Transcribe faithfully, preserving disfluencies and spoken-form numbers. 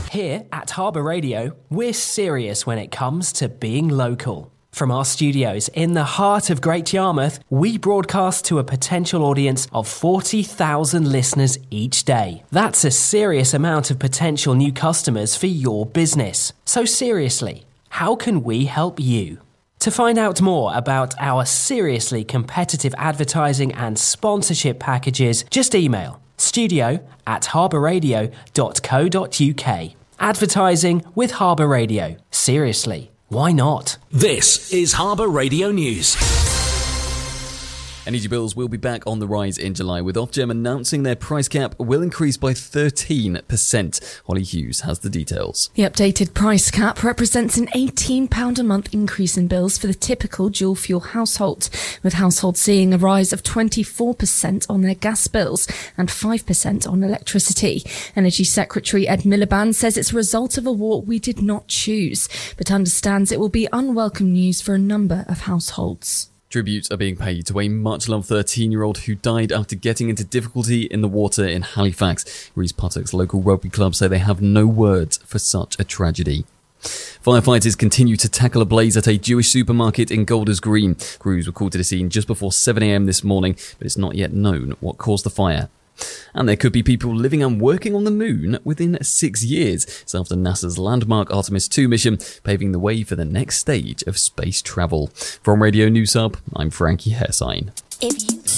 Here at Harbour Radio, we're serious when it comes to being local. From our studios in the heart of Great Yarmouth, we broadcast to a potential audience of forty thousand listeners each day. That's a serious amount of potential new customers for your business. So seriously, how can we help you? To find out more about our seriously competitive advertising and sponsorship packages, just email studio at harbourradio dot co dot uk. Advertising with Harbour Radio. Seriously, why not? This is Harbour Radio News. Energy bills will be back on the rise in July, with Ofgem announcing their price cap will increase by thirteen percent. Holly Hughes has the details. The updated price cap represents an eighteen pounds a month increase in bills for the typical dual-fuel household, with households seeing a rise of twenty-four percent on their gas bills and five percent on electricity. Energy Secretary Ed Miliband says it's a result of a war we did not choose, but understands it will be unwelcome news for a number of households. Tributes are being paid to a much-loved thirteen-year-old who died after getting into difficulty in the water in Halifax. Rees Puttock's local rugby club say they have no words for such a tragedy. Firefighters continue to tackle a blaze at a Jewish supermarket in Golders Green. Crews were called to the scene just before seven a.m. this morning, but it's not yet known what caused the fire. And there could be people living and working on the moon within six years. It's after NASA's landmark Artemis two mission, paving the way for the next stage of space travel. From Radio News Hub, I'm Frankie Hersine. If you